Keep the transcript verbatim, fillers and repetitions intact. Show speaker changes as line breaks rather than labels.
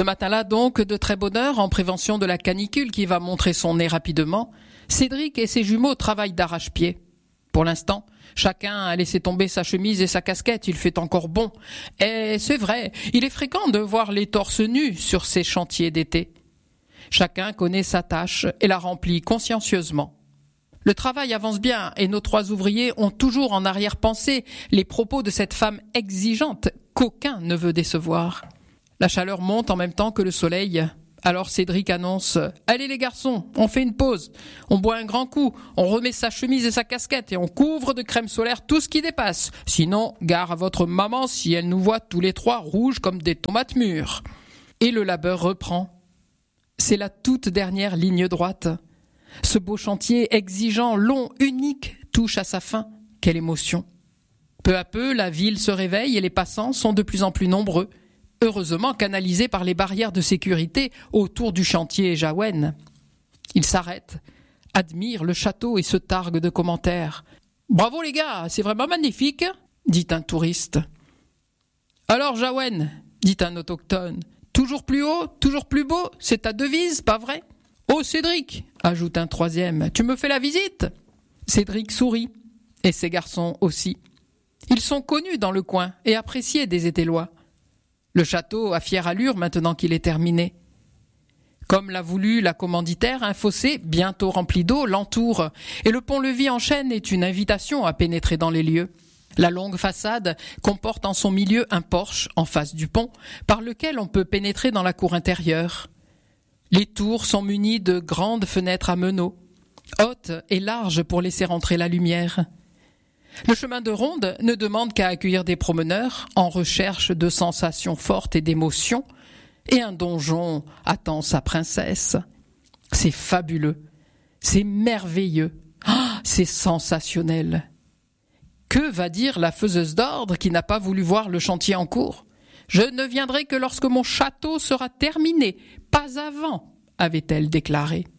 Ce matin-là donc, de très bonne heure, en prévention de la canicule qui va montrer son nez rapidement, Cédric et ses jumeaux travaillent d'arrache-pied. Pour l'instant, chacun a laissé tomber sa chemise et sa casquette, il fait encore bon. Et c'est vrai, il est fréquent de voir les torses nus sur ces chantiers d'été. Chacun connaît sa tâche et la remplit consciencieusement. Le travail avance bien et nos trois ouvriers ont toujours en arrière-pensée les propos de cette femme exigeante qu'aucun ne veut décevoir. La chaleur monte en même temps que le soleil. Alors Cédric annonce « Allez les garçons, on fait une pause. On boit un grand coup, on remet sa chemise et sa casquette et on couvre de crème solaire tout ce qui dépasse. Sinon, gare à votre maman si elle nous voit tous les trois rouges comme des tomates mûres. » Et le labeur reprend. C'est la toute dernière ligne droite. Ce beau chantier exigeant, long, unique, touche à sa fin. Quelle émotion! Peu à peu, la ville se réveille et les passants sont de plus en plus nombreux, heureusement canalisés par les barrières de sécurité autour du chantier Jahouen. Ils s'arrêtent, admirent le château et se targuent de commentaires. « Bravo les gars, c'est vraiment magnifique !» dit un touriste. « Alors Jahouen !» dit un autochtone. « Toujours plus haut, toujours plus beau, c'est ta devise, pas vrai ?» « Oh Cédric !» ajoute un troisième. « Tu me fais la visite ?» Cédric sourit, et ses garçons aussi. Ils sont connus dans le coin et appréciés des Étellois. Le château a fière allure maintenant qu'il est terminé. Comme l'a voulu la commanditaire, un fossé, bientôt rempli d'eau, l'entoure, et le pont-levis en chêne est une invitation à pénétrer dans les lieux. La longue façade comporte en son milieu un porche en face du pont, par lequel on peut pénétrer dans la cour intérieure. Les tours sont munies de grandes fenêtres à meneaux, hautes et larges pour laisser entrer la lumière. Le chemin de ronde ne demande qu'à accueillir des promeneurs en recherche de sensations fortes et d'émotions, et un donjon attend sa princesse. C'est fabuleux, c'est merveilleux, ah, c'est sensationnel. Que va dire la faiseuse d'ordre qui n'a pas voulu voir le chantier en cours ? « Je ne viendrai que lorsque mon château sera terminé, pas avant », avait-elle déclaré.